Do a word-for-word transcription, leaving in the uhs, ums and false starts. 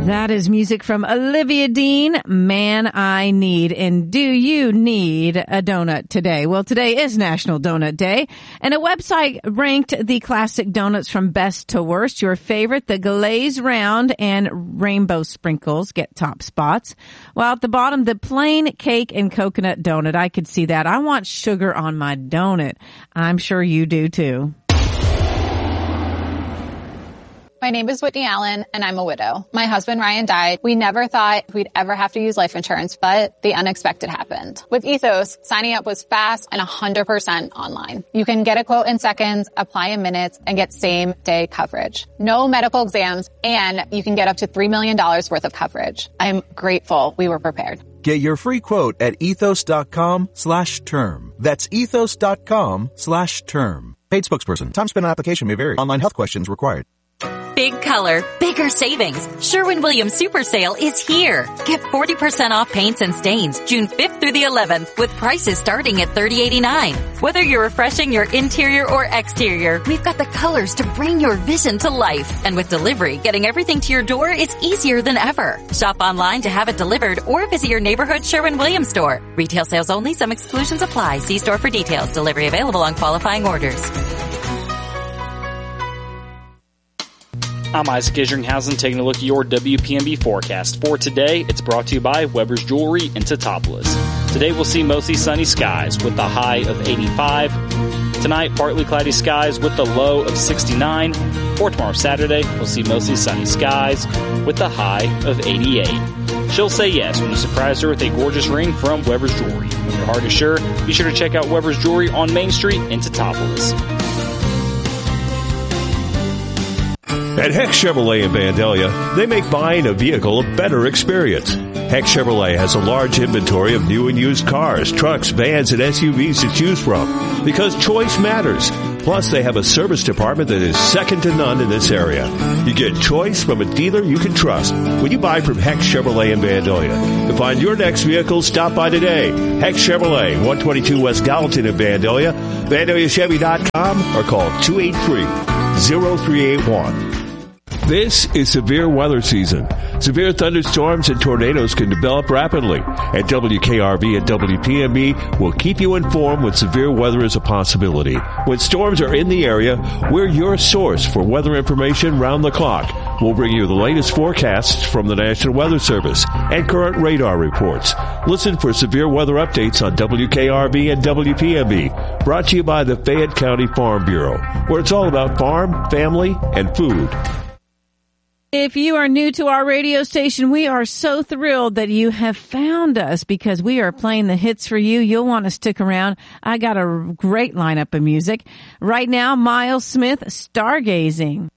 That is music from Olivia Dean, Man I Need. And do you need a donut today? Well, today is National Donut Day, and a website ranked the classic donuts from best to worst. Your favorite, the glazed round and rainbow sprinkles, get top spots. While at the bottom, the plain cake and coconut donut. I could see that. I want sugar on my donut. I'm sure you do too. My name is Whitney Allen, and I'm a widow. My husband, Ryan, died. We never thought we'd ever have to use life insurance, but the unexpected happened. With Ethos, signing up was fast and one hundred percent online. You can get a quote in seconds, apply in minutes, and get same-day coverage. No medical exams, and you can get up to three million dollars worth of coverage. I'm grateful we were prepared. Get your free quote at ethos.com slash term. That's ethos.com slash term. Paid spokesperson. Time spent on application may vary. Online health questions required. Big color, bigger savings. Sherwin-Williams Super Sale is here. Get forty percent off paints and stains June fifth through the eleventh with prices starting at thirty eighty-nine. Whether you're refreshing your interior or exterior, we've got the colors to bring your vision to life. And with delivery, getting everything to your door is easier than ever. Shop online to have it delivered or visit your neighborhood Sherwin-Williams store. Retail sales only. Some exclusions apply. See store for details. Delivery available on qualifying orders. I'm Isaac Isringhausen taking a look at your W P M B forecast. For today, it's brought to you by Weber's Jewelry in Teutopolis. Today we'll see mostly sunny skies with a high of eighty-five. Tonight, partly cloudy skies with a low of sixty-nine. For tomorrow, Saturday, we'll see mostly sunny skies with a high of eighty-eight. She'll say yes when you surprise her with a gorgeous ring from Weber's Jewelry. When your heart is sure, be sure to check out Weber's Jewelry on Main Street in Teutopolis. At Heck Chevrolet in Vandalia, they make buying a vehicle a better experience. Heck Chevrolet has a large inventory of new and used cars, trucks, vans, and S U Vs to choose from because choice matters. Plus, they have a service department that is second to none in this area. You get choice from a dealer you can trust when you buy from Heck Chevrolet in Vandalia. To find your next vehicle, stop by today. Heck Chevrolet, one twenty-two West Gallatin in Vandalia, Vandalia Chevy dot com, or call two eight three, zero three eight one. This is severe weather season. Severe thunderstorms and tornadoes can develop rapidly, and W K R B and W P M B will keep you informed when severe weather is a possibility. When storms are in the area, we're your source for weather information round the clock. We'll bring you the latest forecasts from the National Weather Service and current radar reports. Listen for severe weather updates on W K R B and W P M B, brought to you by the Fayette County Farm Bureau, where it's all about farm, family, and food. If you are new to our radio station, we are so thrilled that you have found us because we are playing the hits for you. You'll want to stick around. I got a great lineup of music. Right now, Miles Smith, Stargazing.